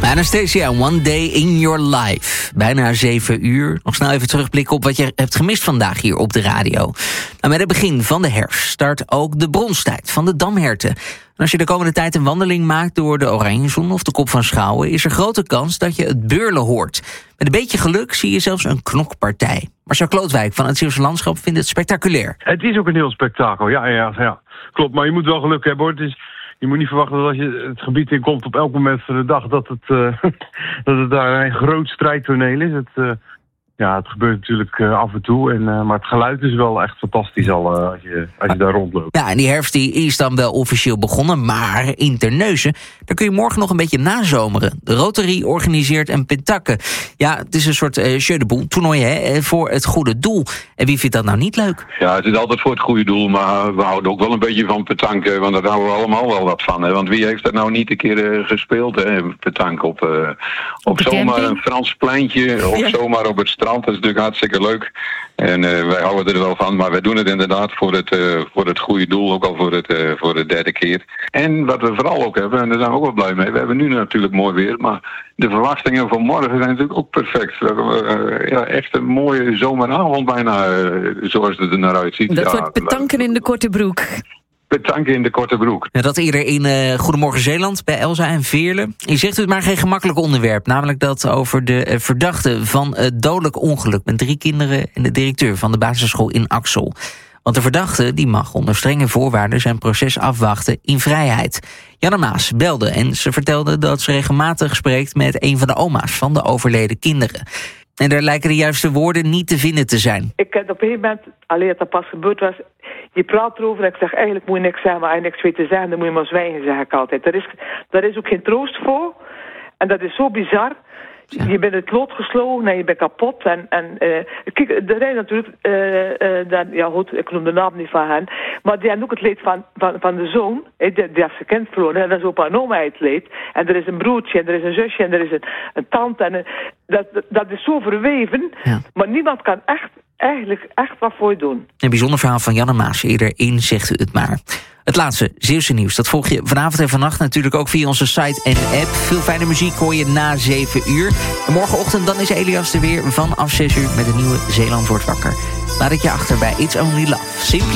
Anastasia, One Day in Your Life. Bijna 7 uur. Nog snel even terugblikken op wat je hebt gemist vandaag hier op de radio. Nou, met het begin van de herfst start ook de bronstijd van de damherten. En als je de komende tijd een wandeling maakt door de Oranjezon of de Kop van Schouwen, is er grote kans dat je het beurlen hoort. Met een beetje geluk zie je zelfs een knokpartij. Marcel Klootwijk van het Zeeuwse Landschap vindt het spectaculair. Het is ook een heel spektakel, ja. Klopt, maar je moet wel geluk hebben, hoor. Je moet niet verwachten dat als je het gebied in komt op elk moment van de dag dat het daar een groot strijdtoneel is. Het gebeurt natuurlijk af en toe, maar het geluid is wel echt fantastisch als je daar rondloopt. Ja, en die herfst die is dan wel officieel begonnen, maar in Terneuzen, daar kun je morgen nog een beetje nazomeren. De Rotary organiseert een pentakke. Ja, het is een soort jeu de boel toernooi voor het goede doel. En wie vindt dat nou niet leuk? Ja, het is altijd voor het goede doel, maar we houden ook wel een beetje van petanque, want daar houden we allemaal wel wat van. Hè? Want wie heeft er nou niet een keer gespeeld, hè? Petanque op zomaar een Frans pleintje, of zomaar op het strand. Dat is natuurlijk hartstikke leuk. En wij houden er wel van, maar wij doen het inderdaad voor het goede doel, ook al voor de derde keer. En wat we vooral ook hebben, en daar zijn we ook wel blij mee, we hebben nu natuurlijk mooi weer, maar de verwachtingen van morgen zijn natuurlijk ook perfect. We hebben echt een mooie zomeravond bijna, zoals het er naar uitziet. Dat wordt petanken in de korte broek. Petanque in de korte broek. Ja, dat eerder in Goedemorgen Zeeland bij Elsa en Veerle. Je zegt het maar geen gemakkelijk onderwerp. Namelijk dat over de verdachte van het dodelijk ongeluk met 3 kinderen en de directeur van de basisschool in Axel. Want de verdachte die mag onder strenge voorwaarden zijn proces afwachten in vrijheid. Janne Maas belde en ze vertelde dat ze regelmatig spreekt met een van de oma's van de overleden kinderen. En daar lijken de juiste woorden niet te vinden te zijn. Ik heb op een gegeven moment, alleen dat pas gebeurd was, je praat erover en ik zeg eigenlijk moet je niks zeggen, maar als je niks weet te zeggen, dan moet je maar zwijgen, zeg ik altijd. Daar is ook geen troost voor. En dat is zo bizar. Ja. Je bent het lot gesloten en je bent kapot. Kijk, er zijn natuurlijk, ik noem de naam niet van hen, maar die hebben ook het leed van de zoon, die heeft zijn kind verloren, en dat is opa en oma het leed. En er is een broertje, en er is een zusje, en er is een tante. Dat is zo verweven, maar niemand kan eigenlijk wat voor je doen. Een bijzonder verhaal van Janne Maas eerder in Zegt u het maar. Het laatste Zeeuwse nieuws, dat volg je vanavond en vannacht natuurlijk ook via onze site en app. Veel fijne muziek hoor je na 7 uur. En morgenochtend dan is Elias er weer vanaf 6 uur met een nieuwe Zeeland wordt wakker. Laat ik je achter bij It's Only Love. Simply